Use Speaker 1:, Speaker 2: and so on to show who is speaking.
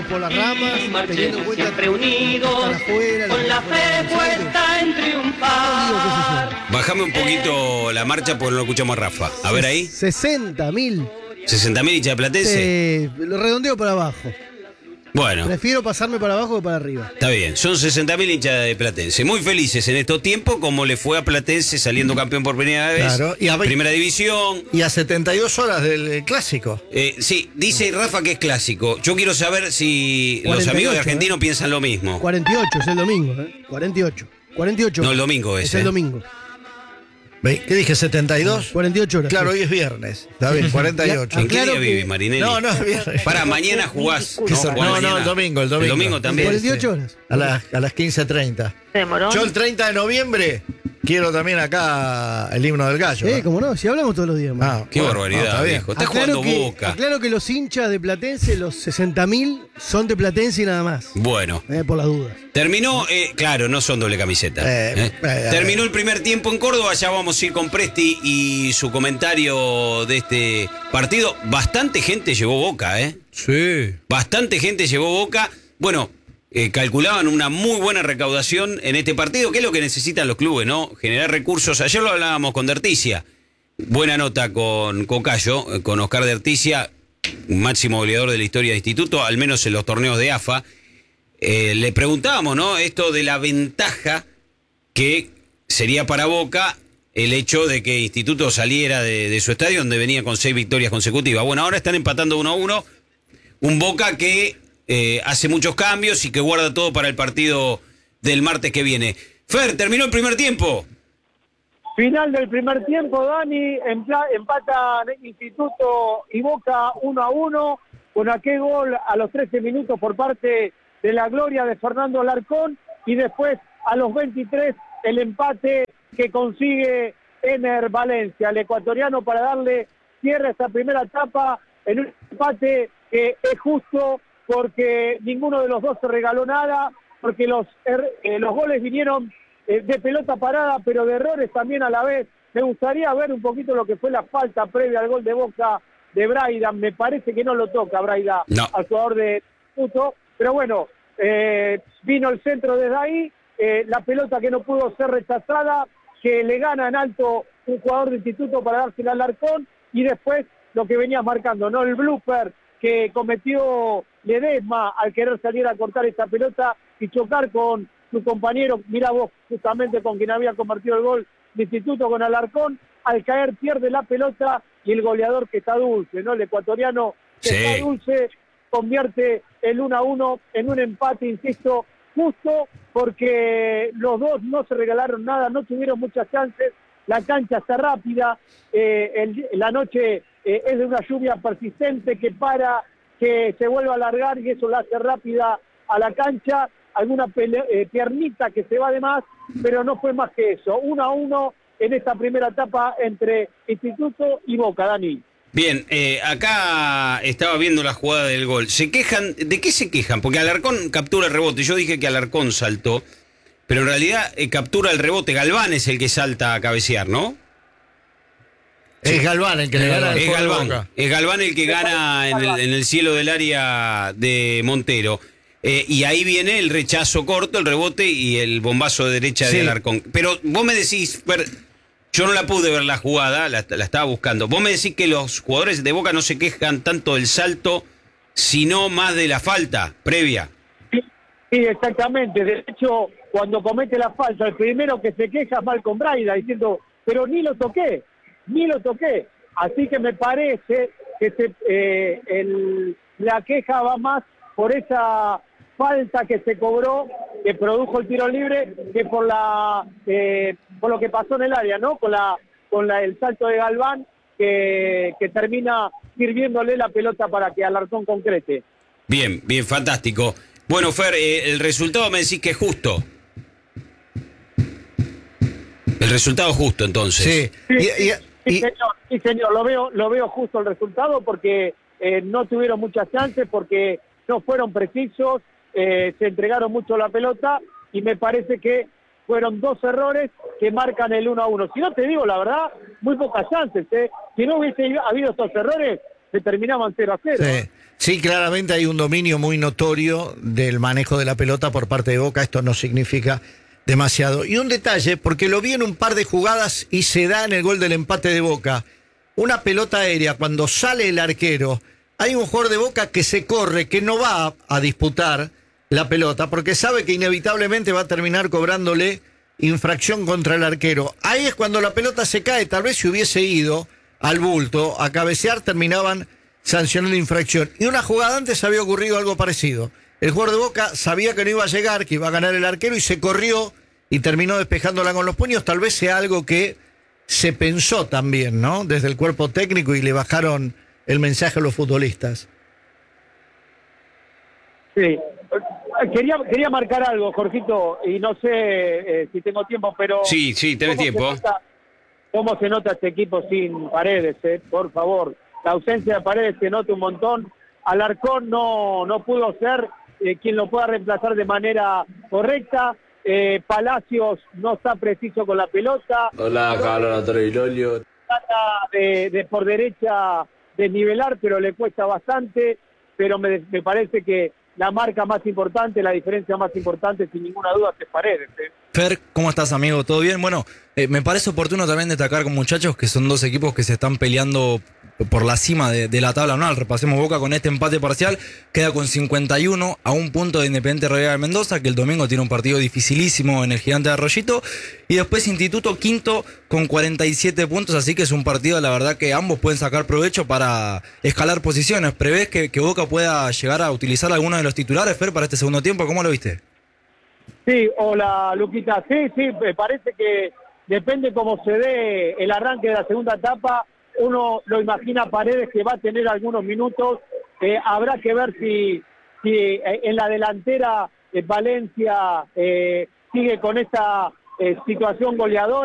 Speaker 1: por las ramas, teniendo en cuenta
Speaker 2: siempre unidos,
Speaker 1: afuera,
Speaker 2: con la fe puesta en triunfar.
Speaker 3: Bajame un poquito la marcha porque no lo escuchamos a Rafa. A ver ahí.
Speaker 1: 60.000.
Speaker 3: 60.000 hinchas de Platense.
Speaker 1: Lo redondeo para abajo.
Speaker 3: Bueno,
Speaker 1: Prefiero pasarme para abajo que para arriba.
Speaker 3: está bien. Son 60.000 hinchas de Platense. Muy felices en estos tiempos, como le fue a Platense saliendo campeón por primera vez.
Speaker 4: Claro, y a ve-
Speaker 3: Primera división.
Speaker 4: Y a 72 horas del clásico.
Speaker 3: Sí, dice Rafa que es clásico. Yo quiero saber si los
Speaker 1: 48,
Speaker 3: amigos de Argentino piensan lo mismo.
Speaker 1: 48 es el domingo, ¿eh? 48. 48.
Speaker 3: No, el domingo
Speaker 1: es
Speaker 3: ese.
Speaker 1: el domingo.
Speaker 4: ¿Qué dije? ¿72?
Speaker 1: 48 horas.
Speaker 4: Claro,
Speaker 1: sí.
Speaker 4: hoy es viernes. Está bien, 48.
Speaker 3: ¿En qué
Speaker 1: Claro
Speaker 3: día
Speaker 1: que-
Speaker 3: vivís, Marinelli?
Speaker 4: No, es viernes.
Speaker 3: Para, mañana jugás.
Speaker 4: ¿Qué se-
Speaker 3: Jugás
Speaker 4: no,
Speaker 3: mañana.
Speaker 4: el domingo.
Speaker 3: El domingo también.
Speaker 1: 48 horas.
Speaker 4: A las 15:30. Yo el 30 de noviembre quiero también acá el himno del gallo. ¿no?
Speaker 1: Como no, si hablamos todos los días. man.
Speaker 4: Ah,
Speaker 3: Qué
Speaker 4: bueno,
Speaker 3: barbaridad,
Speaker 4: está bien.
Speaker 3: viejo. Está jugando Boca.
Speaker 1: Aclaro que los hinchas de Platense, los 60.000, son de Platense y nada más.
Speaker 3: Bueno.
Speaker 1: Por las dudas.
Speaker 3: Terminó, claro, no son doble camiseta. Terminó el primer tiempo en Córdoba, ya vamos a ir con Presti y su comentario de este partido. Bastante gente llevó Boca, ¿eh?
Speaker 4: Sí.
Speaker 3: Bastante gente llevó Boca. Bueno, calculaban una muy buena recaudación en este partido, que es lo que necesitan los clubes, ¿no? Generar recursos. Ayer lo hablábamos con Derticia. Buena nota con Cocayo, con Oscar Derticia, máximo goleador de la historia del instituto, al menos en los torneos de AFA. Le preguntábamos, ¿no? Esto de la ventaja que sería para Boca el hecho de que Instituto saliera de su estadio, donde venía con 6 victorias consecutivas. Bueno, ahora están empatando 1-1. Un Boca que hace muchos cambios y que guarda todo para el partido del martes que viene. Fer, terminó el primer tiempo.
Speaker 5: Final del primer tiempo, Dani, empatan Instituto y Boca 1-1, con aquel gol a los 13 minutos por parte de la gloria de Fernando Alarcón, y después a los 23 el empate que consigue Ener Valencia, el ecuatoriano, para darle cierre a esta primera etapa en un empate que es justo porque ninguno de los dos se regaló nada, porque los goles vinieron de pelota parada, pero de errores también a la vez. Me gustaría ver un poquito lo que fue la falta previa al gol de Boca de Braida. Me parece que no lo toca Braida al jugador de Instituto, pero bueno, vino el centro desde ahí, la pelota que no pudo ser rechazada, que le gana en alto un jugador de Instituto para dársela al Alarcón, y después lo que venías marcando, ¿no? El blooper que cometió Ledesma al querer salir a cortar esta pelota y chocar con su compañero, mira vos, justamente con quien había convertido el gol de Instituto, con Alarcón. Al caer pierde la pelota y el goleador, que está dulce, ¿no? El ecuatoriano que está dulce, convierte el 1-1 en un empate, insisto, justo, porque los dos no se regalaron nada, no tuvieron muchas chances, la cancha está rápida, la noche es de una lluvia persistente que se vuelve a alargar, y eso la hace rápida a la cancha, alguna piernita que se va de más, pero no fue más que eso. 1-1 en esta primera etapa entre Instituto y Boca, Dani.
Speaker 3: Bien, acá estaba viendo la jugada del gol. ¿Se quejan? ¿De qué se quejan? Porque Alarcón captura el rebote. Yo dije que Alarcón saltó, pero en realidad captura el rebote. Galván es el que salta a cabecear, ¿no?
Speaker 4: Es Galván el que le gana.
Speaker 3: Es Galván el que gana en el cielo del área de Montero. Y ahí viene el rechazo corto, el rebote y el bombazo de derecha de Alarcón. Pero vos me decís, yo no la pude ver la jugada, la estaba buscando. Vos me decís que los jugadores de Boca no se quejan tanto del salto, sino más de la falta previa.
Speaker 5: Sí, exactamente. De hecho, cuando comete la falta, el primero que se queja es Malcom Braida, diciendo, pero ni lo toqué. Así que me parece que la queja va más por esa falta que se cobró, que produjo el tiro libre, que por lo que pasó en el área, ¿no? Con el salto de Galván, que termina sirviéndole la pelota para que Alarcón concrete.
Speaker 3: Bien, fantástico. Bueno, Fer, el resultado me decís que es justo. El resultado justo, entonces.
Speaker 5: Sí, señor, lo veo justo el resultado, porque no tuvieron muchas chances, porque no fueron precisos, se entregaron mucho la pelota, y me parece que fueron 2 errores que marcan el 1-1. Si no, te digo la verdad, muy pocas chances. Si no hubiese habido estos errores, se terminaban 0-0.
Speaker 4: Sí. Sí, claramente hay un dominio muy notorio del manejo de la pelota por parte de Boca. Esto no significa demasiado. Y un detalle, porque lo vi en un par de jugadas y se da en el gol del empate de Boca. Una pelota aérea, cuando sale el arquero, hay un jugador de Boca que se corre, que no va a disputar la pelota, porque sabe que inevitablemente va a terminar cobrándole infracción contra el arquero. Ahí es cuando la pelota se cae. Tal vez si hubiese ido al bulto a cabecear, terminaban sancionando infracción. Y una jugada antes había ocurrido algo parecido. El jugador de Boca sabía que no iba a llegar, que iba a ganar el arquero y se corrió y terminó despejándola con los puños. Tal vez sea algo que se pensó también, ¿no? Desde el cuerpo técnico y le bajaron el mensaje a los futbolistas.
Speaker 5: Sí. Quería marcar algo, Jorgito, y no sé si tengo tiempo, pero...
Speaker 3: Sí, tenés tiempo.
Speaker 5: ¿Cómo se nota este equipo sin Paredes, por favor? La ausencia de Paredes se nota un montón. Alarcón no pudo ser quien lo pueda reemplazar de manera correcta. Palacios no está preciso con la pelota.
Speaker 6: Hola, Carlos Lolio.
Speaker 5: Trata de por derecha desnivelar, pero le cuesta bastante. Pero me parece que la marca más importante, la diferencia más importante, sin ninguna duda, es Paredes.
Speaker 7: Fer, ¿cómo estás, amigo? ¿Todo bien? Bueno, me parece oportuno también destacar con muchachos que son dos equipos que se están peleando por la cima de la tabla anual. Repasemos Boca con este empate parcial, queda con 51 a un punto de Independiente Rivadavia de Mendoza, que el domingo tiene un partido dificilísimo en el Gigante de Arroyito, y después Instituto quinto con 47 puntos, así que es un partido, la verdad, que ambos pueden sacar provecho para escalar posiciones. ¿Prevés que Boca pueda llegar a utilizar alguno de los titulares, Fer, para este segundo tiempo? ¿Cómo lo viste?
Speaker 5: Sí, hola, Luquita. Sí, me parece que depende cómo se dé el arranque de la segunda etapa. Uno lo imagina Paredes que va a tener algunos minutos. Habrá que ver si en la delantera Valencia sigue con esta situación goleadora.